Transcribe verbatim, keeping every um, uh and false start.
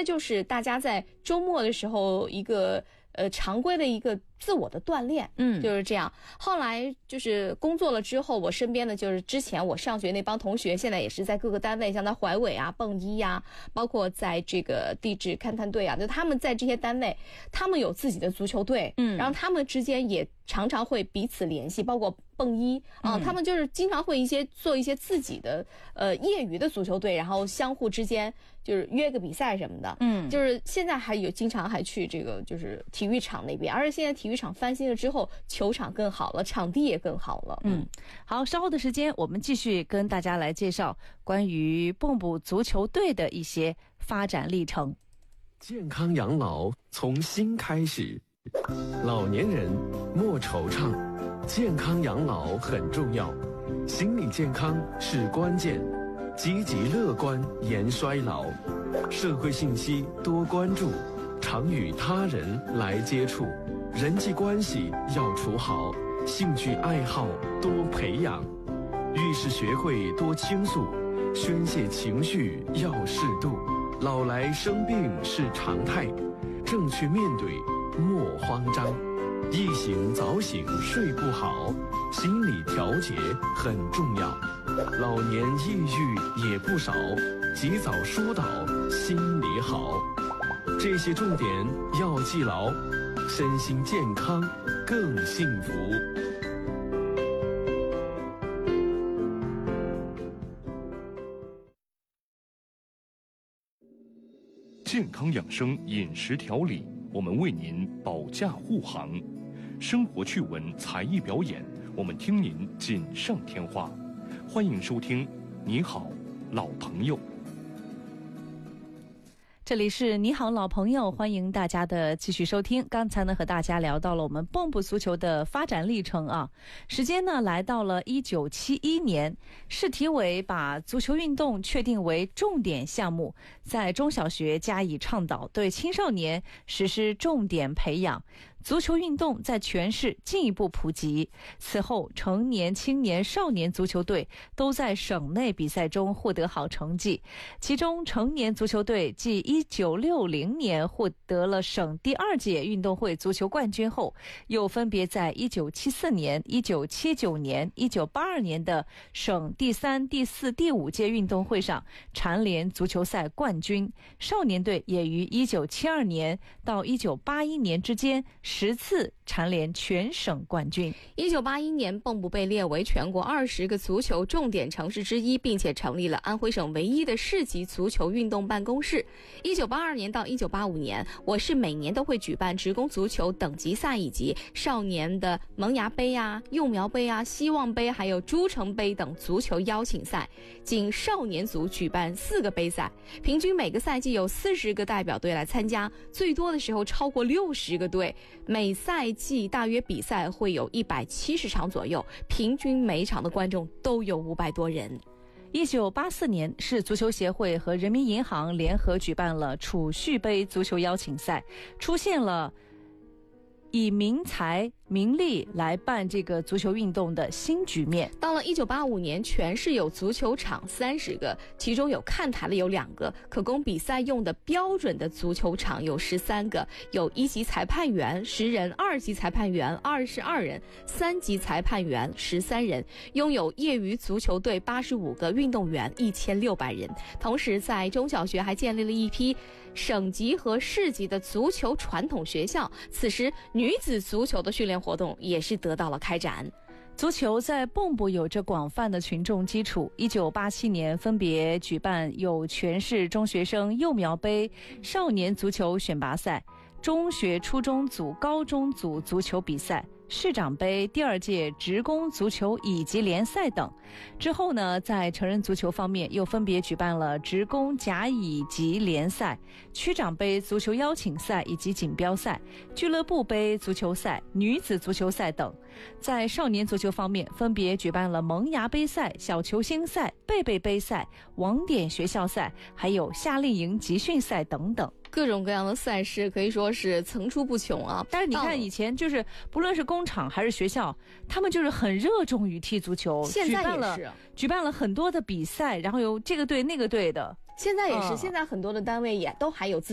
就是大家在周末的时候一个呃常规的一个自我的锻炼， 嗯， 就是这样。后来就是工作了之后，我身边的就是之前我上学那帮同学，现在也是在各个单位，像在怀委啊、蹦一呀、啊，包括在这个地质勘探队啊，就他们在这些单位，他们有自己的足球队，嗯，然后他们之间也常常会彼此联系，包括蹦一啊、嗯，他们就是经常会一些做一些自己的呃业余的足球队，然后相互之间就是约个比赛什么的，嗯，就是现在还有经常还去这个就是体育场那边，而且现在体育场翻新了之后，球场更好了，场地也更好了。 嗯，好，稍后的时间我们继续跟大家来介绍关于蚌埠足球队的一些发展历程。 健康养老从心开始，老年人莫惆怅，健康养老很重要，心理健康是关键，积极乐观延衰老，社会信息多关注，常与他人来接触，人际关系要处好，兴趣爱好多培养，遇事学会多倾诉，宣泄情绪要适度，老来生病是常态，正确面对莫慌张，一醒早醒睡不好，心理调节很重要，老年抑郁也不少，及早疏导心理好，这些重点要记牢，身心健康更幸福。 健康养生饮食调理，我们为您保驾护航；生活趣闻才艺表演，我们听您锦上添花。欢迎收听《你好，老朋友》。 这里是你好老朋友，欢迎大家的继续收听。刚才呢和大家聊到了我们蚌埠足球的发展历程啊，时间呢来到了一九七一年，市体委把足球运动确定为重点项目，在中小学加以倡导，对青少年实施重点培养。足球运动在全市进一步普及，此后成年、青年、少年足球队都在省内比赛中获得好成绩，其中成年足球队继一九六零年获得了省第二届运动会足球冠军后，又分别在一九七四年、一九七九年、一九八二年的省第三、第四、第五届运动会上蝉联足球赛冠军，少年队也于一九七二年到一九八一年之间十次蝉联全省冠军。 一九八一年，蚌埠被列为全国二十个足球重点城市之一，并且成立了安徽省唯一的市级足球运动办公室。一九八二年到一九八五年，我市每年都会举办职工足球等级赛以及少年的萌芽杯啊、幼苗杯啊、希望杯还有诸城杯等足球邀请赛，仅少年组举办四个杯赛，平均每个赛季有四十个代表队来参加，最多的时候超过六十个队，每赛季大约比赛会有一百七十场左右，平均每场的观众都有五百多人。 一九八四年，市足球协会和人民银行联合举办了储蓄杯足球邀请赛，出现了以民财民力来办这个足球运动的新局面。 到了一九八五年，全市有足球场三十个，其中有看台的有两个，可供比赛用的标准的足球场有十三个，有一级裁判员十人，二级裁判员二十二人，三级裁判员十三人，拥有业余足球队八十五个，运动员一千六百人。同时，在中小学还建立了一批省级和市级的足球传统学校，此时女子足球的训练活动也是得到了开展。 足球在蚌埠有着广泛的群众基础。一九八七年分别举办有全市中学生幼苗杯、少年足球选拔赛、中学初中组、高中组足球比赛、市长杯第二届职工足球乙级联赛等。之后呢，在成人足球方面又分别举办了职工甲乙级联赛、区长杯足球邀请赛以及锦标赛、俱乐部杯足球赛、女子足球赛等。在少年足球方面，分别举办了萌芽杯赛、小球星赛、贝贝杯赛、网点学校赛，还有夏令营集训赛等等。 各种各样的赛事可以说是层出不穷啊。 但是你看以前就是不论是工厂还是学校，他们就是很热衷于踢足球， 现在也是举办了很多的比赛，然后有这个队那个队的。 现在也是、嗯、现在很多的单位也都还有自